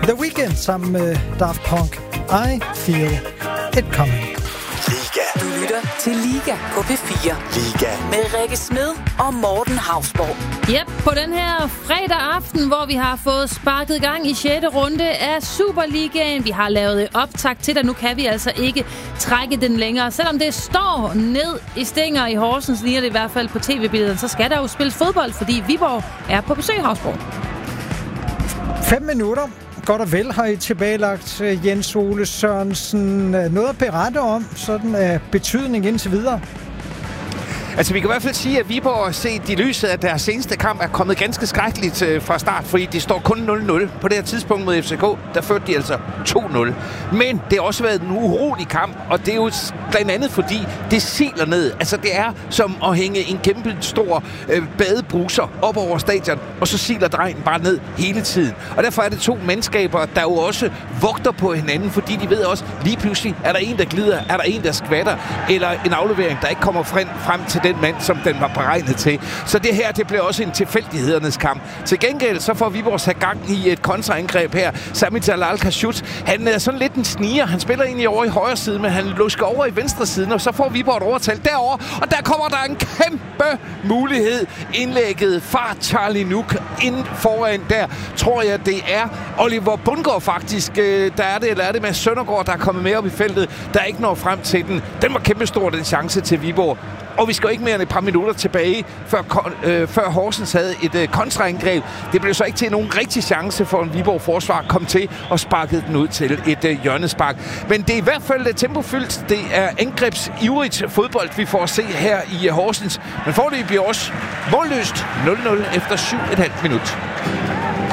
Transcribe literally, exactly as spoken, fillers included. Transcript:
The Weeknd sammen med Daft Punk. I Feel It Coming. Liga. Du lytter til Liga på P fire. Liga. Med Rikke Smed og Morten Hausborg. Yep, på den her fredag aften, hvor vi har fået sparket gang i sjette runde af Superligaen. Vi har lavet optakt til, og nu kan vi altså ikke trække den længere. Selvom det står ned i stænger i Horsens, ligner det i hvert fald på tv-billederne, så skal der jo spilles fodbold, fordi Viborg er på besøg i Hausborg. Fem minutter. Godt og vel har I tilbagelagt Jens Ole Sørensen. Noget at berette om, sådan af betydning indtil videre. Altså, vi kan i hvert fald sige, at Viborg set i lyset af deres seneste kamp er kommet ganske skrækkeligt øh, fra start, fordi de står kun nul nul. På det her tidspunkt mod F C K, der førte de altså to nul. Men det har også været en urolig kamp, og det er jo blandt andet fordi, det siler ned. Altså, det er som at hænge en kæmpe stor øh, badebruser op over stadion, og så siler drengen bare ned hele tiden. Og derfor er det to mandskaber, der jo også vogter på hinanden, fordi de ved også, lige pludselig er der en, der glider, er der en, der skvatter, eller en aflevering, der ikke kommer frem, frem til den mand, som den var beregnet til. Så det her, det bliver også en tilfældighedernes kamp. Til gengæld, så får Viborg sat gang i et kontraangreb her. Sami Jalal Kashut, han er sådan lidt en sniger. Han spiller egentlig over i højre side, men han lusker over i venstre side, og så får Viborg et overtal derovre, og der kommer der en kæmpe mulighed. Indlægget fra Charlie Nuk ind foran der, tror jeg, det er Oliver Bundgaard faktisk. Der er det, eller er det med Søndergaard, der er kommet med op i feltet, der ikke når frem til den. Den var kæmpestor, den chance til Viborg. Og vi skal jo ikke mere end et par minutter tilbage, før, øh, før Horsens havde et øh, kontraangreb. Det blev så ikke til nogen rigtig chance for en Viborg-forsvar kom til og sparkede den ud til et øh, hjørnespark. Men det er i hvert fald uh, tempofyldt. Det er angrebsivrigt fodbold, vi får at se her i uh, Horsens. Men foreløbig bliver også målløst nul nul efter syv komma fem minut.